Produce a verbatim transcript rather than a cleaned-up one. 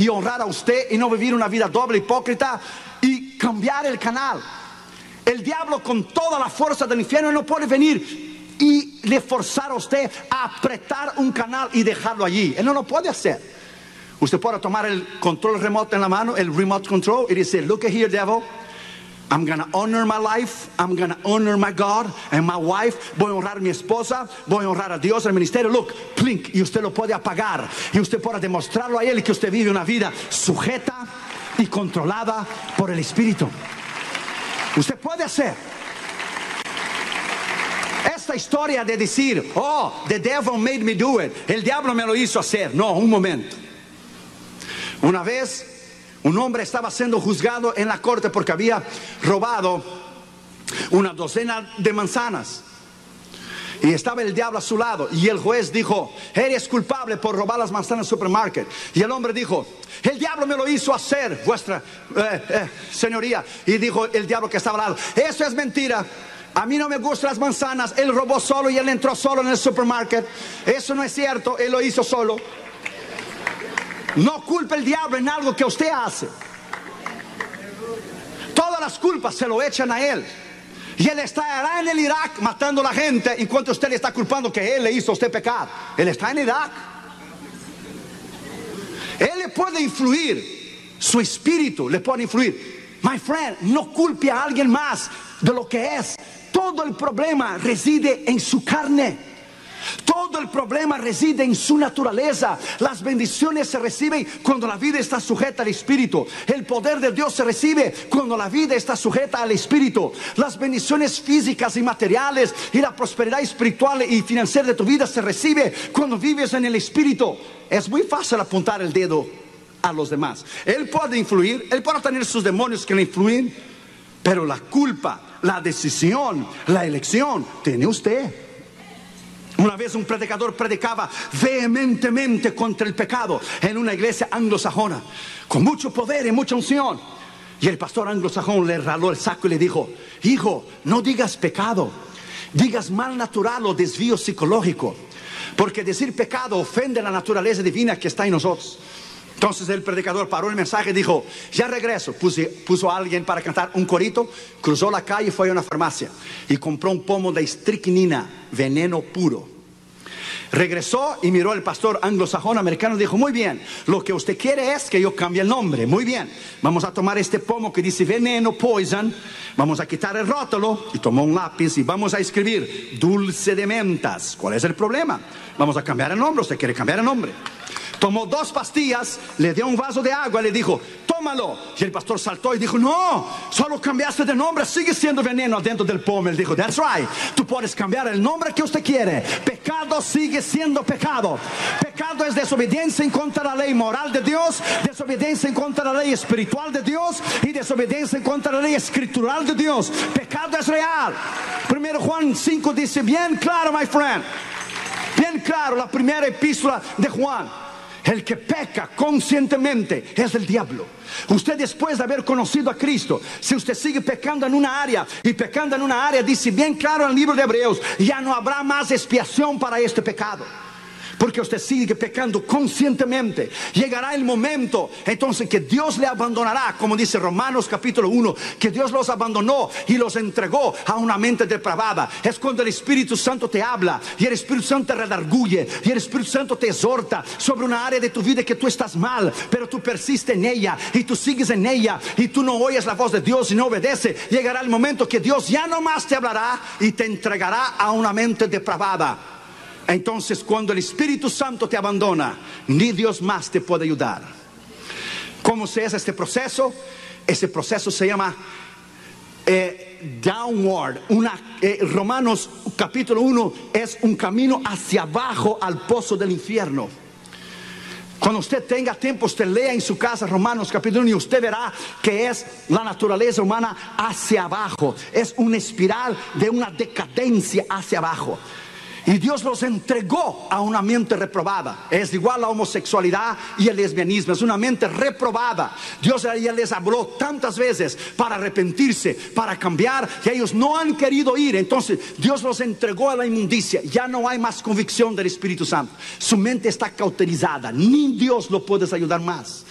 y honrar a usted y no vivir una vida doble, hipócrita y cambiar el canal. El diablo con toda la fuerza del infierno no puede venir y le forzar a usted a apretar un canal y dejarlo allí. Él no lo puede hacer. Usted puede tomar el control remoto en la mano, el remote control, y decir, look here, devil, I'm going to honor my life, I'm going to honor my God and my wife. Voy a honrar a mi esposa, voy a honrar a Dios, al ministerio. Look, plink, y usted lo puede apagar. Y usted puede demostrarlo a él que usted vive una vida sujeta y controlada por el Espíritu. Usted puede hacer. Esta historia de decir, oh, the devil made me do it, el diablo me lo hizo hacer. No, un momento. Una vez un hombre estaba siendo juzgado en la corte porque había robado una docena de manzanas. Y estaba el diablo a su lado. Y el juez dijo, eres culpable por robar las manzanas del supermercado. Y el hombre dijo, el diablo me lo hizo hacer, vuestra eh, eh, señoría. Y dijo el diablo que estaba al lado, eso es mentira. A mí no me gustan las manzanas. Él robó solo y él entró solo en el supermercado. Eso no es cierto, él lo hizo solo. No culpe el diablo en algo que usted hace. Todas las culpas se lo echan a él. Y él estará en el Irak matando a la gente, enquanto usted le está culpando que él le hizo a usted pecar. Él está en Irak. Él le puede influir, su espíritu le puede influir. My friend, no culpe a alguien más de lo que es. Todo el problema reside en su carne. Todo el problema reside en su naturaleza. Las bendiciones se reciben cuando la vida está sujeta al Espíritu. El poder de Dios se recibe cuando la vida está sujeta al Espíritu. Las bendiciones físicas y materiales y la prosperidad espiritual y financiera de tu vida se recibe cuando vives en el Espíritu. Es muy fácil apuntar el dedo a los demás. Él puede influir, él puede tener sus demonios que le influyen, pero la culpa, la decisión, la elección tiene usted. Una vez un predicador predicaba vehementemente contra el pecado en una iglesia anglosajona, con mucho poder y mucha unción. Y el pastor anglosajón le raló el saco y le dijo, hijo, no digas pecado, digas mal natural o desvío psicológico, porque decir pecado ofende la naturaleza divina que está en nosotros. Entonces el predicador paró el mensaje y dijo, ya regreso. Puso, puso a alguien para cantar un corito, cruzó la calle y fue a una farmacia y compró un pomo de estricnina, veneno puro. Regresó y miró al pastor anglosajón americano y dijo, muy bien, lo que usted quiere es que yo cambie el nombre. Muy bien, vamos a tomar este pomo que dice veneno, poison, vamos a quitar el rótulo. Y tomó un lápiz y vamos a escribir dulce de mentas. ¿Cuál es el problema? Vamos a cambiar el nombre. ¿Usted quiere cambiar el nombre? Tomó dos pastillas, le dio un vaso de agua y le dijo, tómalo. Y el pastor saltó y dijo, no, solo cambiaste de nombre, sigue siendo veneno adentro del pomo. Él dijo, that's right, tú puedes cambiar el nombre que usted quiere. Pecado sigue siendo pecado. Pecado es desobediencia en contra de la ley moral de Dios, desobediencia en contra de la ley espiritual de Dios y desobediencia en contra de la ley escritural de Dios. Pecado es real. Primero Juan cinco dice bien claro, my friend, bien claro, la primera epístola de Juan. El que peca conscientemente es el diablo. Usted, después de haber conocido a Cristo, si usted sigue pecando en una área y pecando en una área, dice bien claro en el libro de Hebreos, ya no habrá más expiación para este pecado. Porque usted sigue pecando conscientemente. Llegará el momento entonces que Dios le abandonará, como dice Romanos capítulo uno, que Dios los abandonó y los entregó a una mente depravada. Es cuando el Espíritu Santo te habla y el Espíritu Santo te redarguye y el Espíritu Santo te exhorta sobre una área de tu vida que tú estás mal, pero tú persistes en ella y tú sigues en ella y tú no oyes la voz de Dios y no obedeces. Llegará el momento que Dios ya no más te hablará y te entregará a una mente depravada. Entonces, cuando el Espíritu Santo te abandona, ni Dios más te puede ayudar. ¿Cómo se hace este proceso? Ese proceso se llama eh, downward. Una, eh, Romanos capítulo uno es un camino hacia abajo al pozo del infierno. Cuando usted tenga tiempo, usted lea en su casa Romanos capítulo uno y usted verá que es la naturaleza humana hacia abajo. Es una espiral de una decadencia hacia abajo. Y Dios los entregó a una mente reprobada. Es igual a la homosexualidad y el lesbianismo. Es una mente reprobada. Dios ya les habló tantas veces para arrepentirse, para cambiar, y ellos no han querido ir. Entonces Dios los entregó a la inmundicia. Ya no hay más convicción del Espíritu Santo. Su mente está cauterizada. Ni Dios lo puede ayudar más.